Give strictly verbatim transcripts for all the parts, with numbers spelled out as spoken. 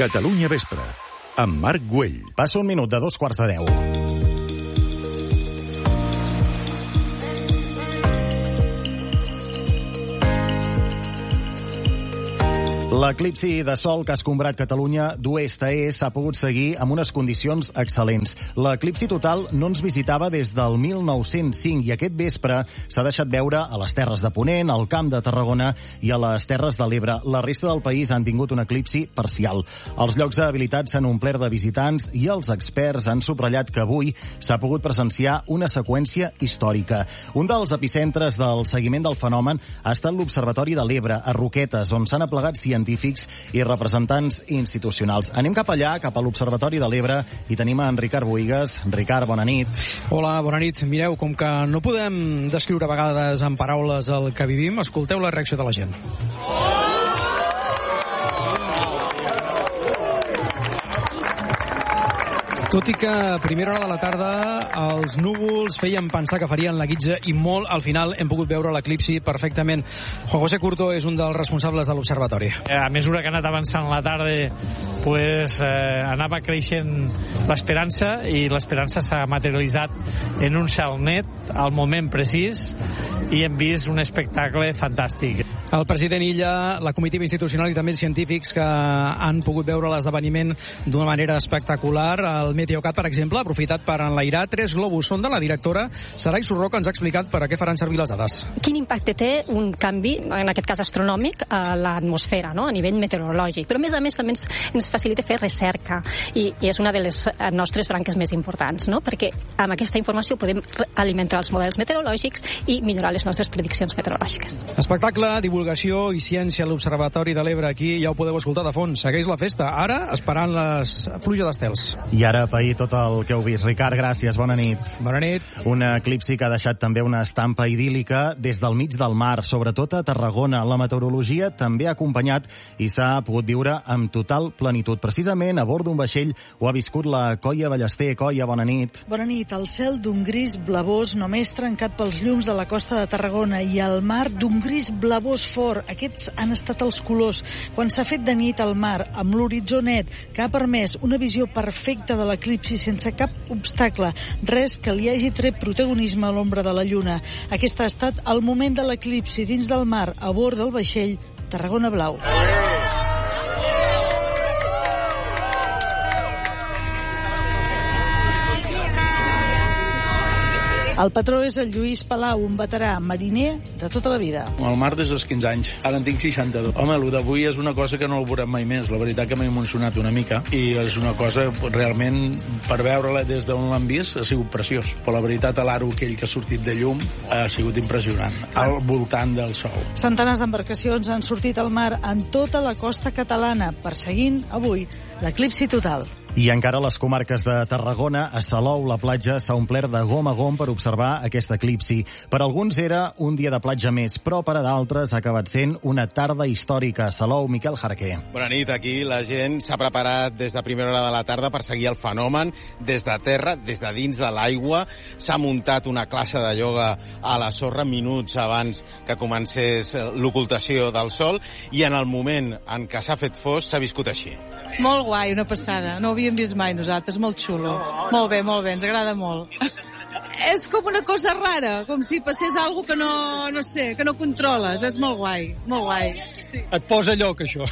Catalunya Vespre, amb Marc Güell. Passa un minut de dos quarts de deu. L'eclipsi de sol que ha escombrat Catalunya d'oest a est s'ha pogut seguir amb unes condicions excel·lents. L'eclipsi total no ens visitava des del mil nou-cents cinc i aquest vespre s'ha deixat veure a les Terres de Ponent, al Camp de Tarragona i a les Terres de l'Ebre. La resta del país han tingut un eclipsi parcial. Els llocs habilitats s'han omplert de visitants i els experts han subratllat que avui s'ha pogut presenciar una seqüència històrica. Un dels epicentres del seguiment del fenomen ha estat l'Observatori de l'Ebre, a Roquetes, on s'han aplegat científics científics i representants institucionals. Anem cap allà, cap a l'Observatori de l'Ebre, i tenim en Ricard Bohigas. Ricard, bona nit. Hola, bona nit. Mireu, com que no podem descriure a vegades en paraules el que vivim, escolteu la reacció de la gent. Tot i que a primera hora de la tarda els núvols feien pensar que farien la guitza i molt, al final hem pogut veure l'eclipsi perfectament. Juan José Curto és un dels responsables de l'Observatori. A mesura que ha anat avançant la tarda, pues, eh, anava creixent l'esperança i l'esperança s'ha materialitzat en un cel net al moment precís i hem vist un espectacle fantàstic. El president Illa, la comitiva institucional i també els científics que han pogut veure l'esdeveniment d'una manera espectacular. El Meteocat, per exemple, ha aprofitat per enlairar tres globus sonda. La directora Sarai Surroca ens ha explicat per a què faran servir les dades. Quin impacte té un canvi, en aquest cas astronòmic, a l'atmosfera, no? A nivell meteorològic. Però, a més a més, també ens, ens facilita fer recerca i, i és una de les nostres branques més importants, no? Perquè amb aquesta informació podem alimentar els models meteorològics i millorar les nostres prediccions meteorològiques. Espectacle, divulgació i ciència a l'Observatori de l'Ebre. Aquí ja ho podeu escoltar de fons. Segueix la festa. Ara, esperant les pluja d'estels. I ara, pair, tot el que heu vist. Ricard, gràcies, bona nit. Bona nit. Un eclipsi que ha deixat també una estampa idíl·lica des del mig del mar, sobretot a Tarragona. La meteorologia també ha acompanyat i s'ha pogut viure amb total plenitud. Precisament a bord d'un vaixell ho ha viscut la Coia Ballester. Coia, bona nit. Bona nit. El cel d'un gris blavós només trencat pels llums de la costa de Tarragona i el mar d'un gris blavós fort. Aquests han estat els colors. Quan s'ha fet de nit al mar, amb l'horitzó net, que ha permès una visió perfecta de l'eclipsi sense cap obstacle, res que li hagi tret protagonisme a l'ombra de la lluna. Aquest ha estat el moment de l'eclipsi dins del mar, a bord del vaixell Tarragona Blau. El patró és el Lluís Palau, un veterà mariner de tota la vida. Al mar des dels quinze anys. Ara en tinc seixanta-dos. Home, el d'avui és una cosa que no el veurem mai més. La veritat que m'ha emocionat una mica i és una cosa realment, per veure-la des d'on l'han vist, ha sigut preciós. Però la veritat, l'aro aquell que ha sortit de llum ha sigut impressionant, al voltant del sol. Centenars d'embarcacions han sortit al mar en tota la costa catalana, perseguint avui l'eclipsi total. I encara a les comarques de Tarragona, a Salou, la platja s'ha omplert de gom a gom per observar aquest eclipsi. Per alguns era un dia de platja més, però per a d'altres ha acabat sent una tarda històrica. A Salou, Miquel Jarquer. Bona nit. Aquí la gent s'ha preparat des de primera hora de la tarda per seguir el fenomen des de terra, des de dins de l'aigua. S'ha muntat una classe de ioga a la sorra minuts abans que comencés l'ocultació del sol i en el moment en què s'ha fet fos s'ha viscut així. Molt guai, una passada. No ho havíem vist mai nosaltres, molt xulo. Molt bé, molt bé, ens agrada molt. És com una cosa rara, com si passés alguna que no, no sé, que no controles. És molt guai, molt guai. Et posa lloc, això.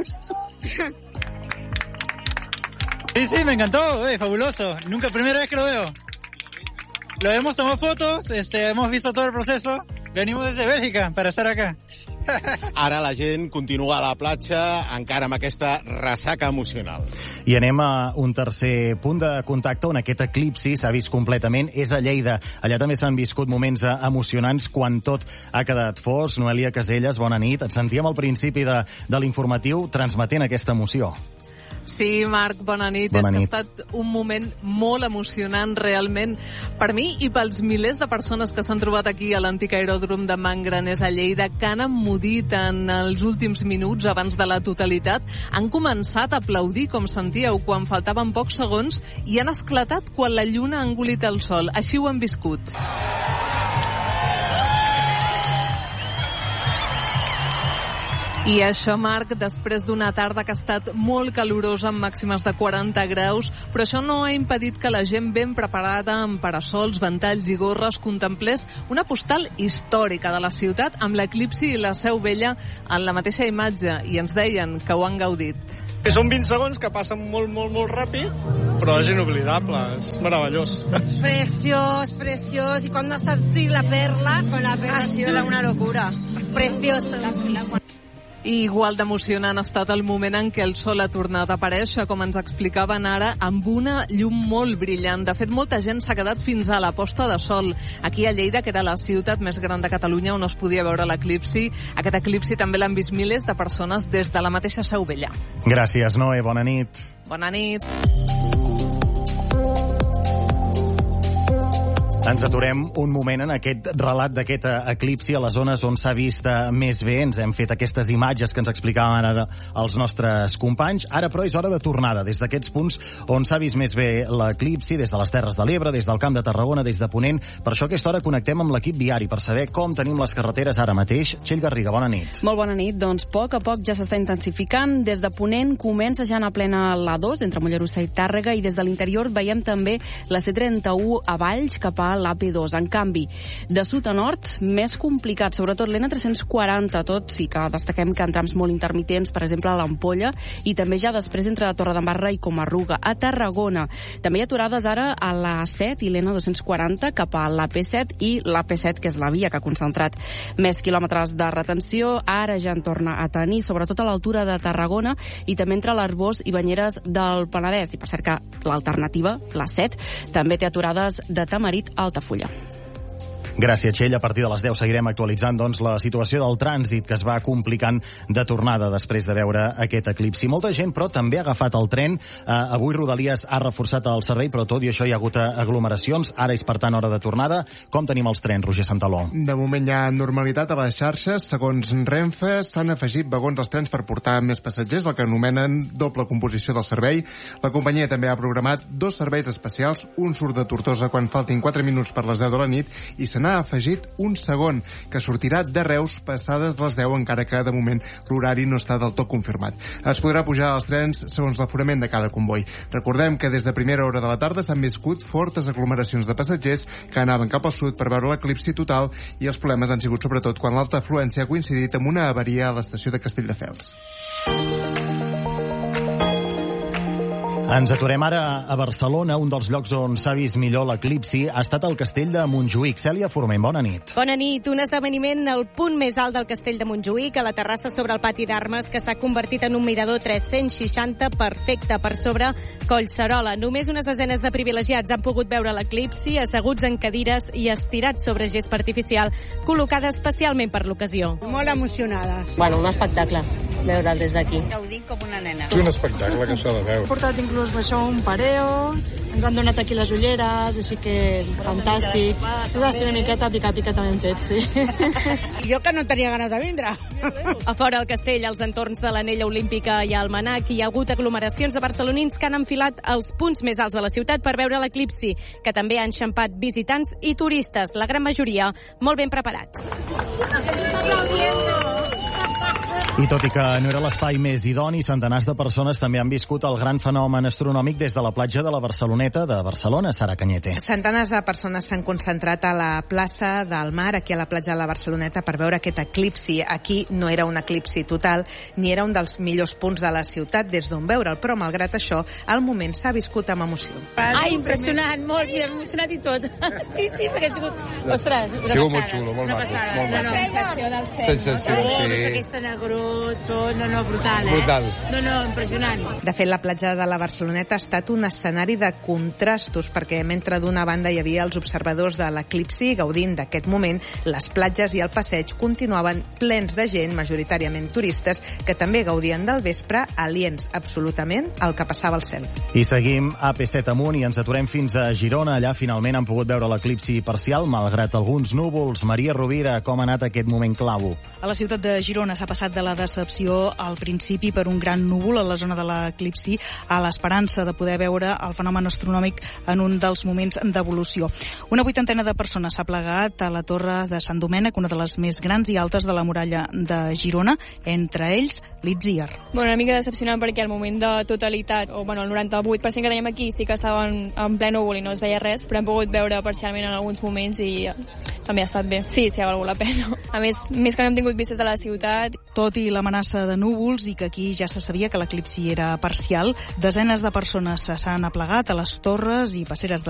Sí, sí, me encantó, eh, fabuloso. Nunca, primera vez que lo veo. Lo hemos tomado fotos, este, hemos visto todo el proceso. Venimos desde Bélgica para estar acá. Ara la gent continua a la platja encara amb aquesta ressaca emocional. I anem a un tercer punt de contacte on aquest eclipsi s'ha vist completament, és a Lleida. Allà també s'han viscut moments emocionants quan tot ha quedat fos. Noelia Caselles, bona nit. Et sentíem al principi de, de l'informatiu transmetent aquesta emoció. Sí, Marc, bona nit. Bona és que nit. ha estat un moment molt emocionant, realment, per mi i pels milers de persones que s'han trobat aquí a l'antic aeròdrom de Mangranes a Lleida, que han emmudit en els últims minuts abans de la totalitat. Han començat a aplaudir, com sentíeu, quan faltaven pocs segons, i han esclatat quan la lluna ha engolit el sol. Així ho han viscut. I això, Marc, després d'una tarda que ha estat molt calorosa amb màximes de quaranta graus, però això no ha impedit que la gent ben preparada amb parasols, ventalls i gorres contemplés una postal històrica de la ciutat amb l'eclipsi i la Seu Vella en la mateixa imatge, i ens deien que ho han gaudit. Que són vint segons que passen molt, molt, molt ràpid, però és inoblidable, és meravellós. Preciós, preciós, y cuando ha salido la perla, con la perla ha sido una locura. Precioso. I igual d'emocionant ha estat el moment en què el sol ha tornat a aparèixer, com ens explicaven ara, amb una llum molt brillant. De fet, molta gent s'ha quedat fins a la posta de sol. Aquí a Lleida, que era la ciutat més gran de Catalunya on es podia veure l'eclipsi, aquest eclipsi també l'han vist milers de persones des de la mateixa Seu Vella. Gràcies, Noé. Bona nit. Bona nit. Ens aturem un moment en aquest relat d'aquest eclipsi a les zones on s'ha vist més bé. Ens hem fet aquestes imatges que ens explicaven ara els nostres companys. Ara, però, és hora de tornada des d'aquests punts on s'ha vist més bé l'eclipsi, des de les Terres de l'Ebre, des del Camp de Tarragona, des de Ponent. Per això a aquesta hora connectem amb l'equip viari per saber com tenim les carreteres ara mateix. Txell Garriga, bona nit. Molt bona nit. Doncs a poc a poc ja s'està intensificant. Des de Ponent comença ja a plena l'A dos, entre Mollerussa i Tàrrega, i des de l'interior veiem també la C trenta-u a Valls cap a l'A P dos. En canvi, de sud a nord, més complicat, sobretot l'N tres-cents quaranta, tot i que destaquem que en trams molt intermitents, per exemple a l'Ampolla, i també ja després entre Torredembarra i Comarruga. A Tarragona també hi ha aturades ara a l'A set i l'N dos-cents quaranta cap a l'A P set i l'A P set, que és la via que ha concentrat més quilòmetres de retenció. Ara ja en torna a tenir, sobretot a l'altura de Tarragona i també entre l'Arboç i Banyeres del Penedès. I per cert que l'alternativa, l'A set, també té aturades de Tamarit a Altafulla. Gràcies, Txell. A partir de les deu seguirem actualitzant doncs, la situació del trànsit que es va complicant de tornada després de veure aquest eclipsi. Molta gent, però, també ha agafat el tren. Eh, avui Rodalies ha reforçat el servei, però tot i això hi ha hagut aglomeracions. Ara és, per tant, hora de tornada. Com tenim els trens, Roger Santaló? De moment hi ha normalitat a les xarxes. Segons Renfe, s'han afegit vagons als trens per portar més passatgers, el que anomenen doble composició del servei. La companyia també ha programat dos serveis especials. Un surt de Tortosa quan faltin quatre minuts per les deu de la nit i se n'ha afegit un segon, que sortirà de Reus passades les deu, encara que de moment l'horari no està del tot confirmat. Es podrà pujar als trens segons l'aforament de cada comboi. Recordem que des de primera hora de la tarda s'han viscut fortes aglomeracions de passatgers que anaven cap al sud per veure l'eclipsi total, i els problemes han sigut sobretot quan l'alta afluència ha coincidit amb una avaria a l'estació de Castelldefels. Ens aturem ara a Barcelona. Un dels llocs on s'ha vist millor l'eclipsi ha estat el castell de Montjuïc. Cèlia Forment, bona nit. Bona nit. Un esdeveniment al punt més alt del castell de Montjuïc, a la terrassa sobre el pati d'armes, que s'ha convertit en un mirador tres-cents seixanta perfecte per sobre Collserola. Només unes desenes de privilegiats han pogut veure l'eclipsi, asseguts en cadires i estirats sobre gespa artificial, col·locada especialment per l'ocasió. Molt emocionada. Bueno, un espectacle, veure'l des d'aquí. Gaudint com una nena. És un espectacle que s'ha de veure. He portat inclús això, un pareo, ens han donat aquí les ulleres, així que fantàstic. És així una miqueta pica-pica també hem fet, sí. Jo que no tenia ganes de vindre. A fora del castell, als entorns de l'Anella Olímpica i al Manac, hi ha hagut aglomeracions de barcelonins que han enfilat els punts més alts de la ciutat per veure l'eclipsi, que també han enxampat visitants i turistes, la gran majoria molt ben preparats. I tot i que no era l'espai més idoni, centenars de persones també han viscut el gran fenomen astronòmic des de la platja de la Barceloneta de Barcelona. Sara Cañete. Centenars de persones s'han concentrat a la plaça del Mar, aquí a la platja de la Barceloneta, per veure aquest eclipsi. Aquí no era un eclipsi total, ni era un dels millors punts de la ciutat des d'on veure'l, però malgrat això, al moment s'ha viscut amb emoció. Ai, impressionant, molt, mira, emocionat i tot. Sí, sí, perquè ha sigut... Ostres, ha sigut molt xulo, molt maco. Molt maco. Sensació del cel. Sensació, sí. Aquesta negró, tot, no, no, brutal, eh? Brutal. No, no, impressionant. De fet, la platja de la Barceloneta ha estat un escenari de contrastos, perquè mentre d'una banda hi havia els observadors de l'eclipsi gaudint d'aquest moment, les platges i el passeig continuaven plens de gent, majoritàriament turistes, que també gaudien del vespre, aliens absolutament al que passava al cel. I seguim A P set amunt i ens aturem fins a Girona. Allà finalment han pogut veure l'eclipsi parcial, malgrat alguns núvols. Maria Rovira, com ha anat aquest moment clau? A la ciutat de Girona s'ha passat de la la decepció al principi per un gran núvol a la zona de l'eclipsi, a l'esperança de poder veure el fenomen astronòmic en un dels moments d'evolució. Una vuitantena de persones s'ha plegat a la Torre de Sant Domènec, una de les més grans i altes de la muralla de Girona, entre ells l'Itziar. Bueno, una mica decepcionant perquè al moment de totalitat, o bueno, el noranta-vuit per cent que teníem aquí sí que estava en, en ple núvol i no es veia res, però hem pogut veure parcialment en alguns moments i eh, també ha estat bé. Sí, sí, ha valgut la pena. A més, més que no hem tingut vistes de la ciutat. Tot i l'amenaça de núvols i que aquí ja se sabia que l'eclipsi era parcial, desenes de persones s'han aplegat a les torres i passeres de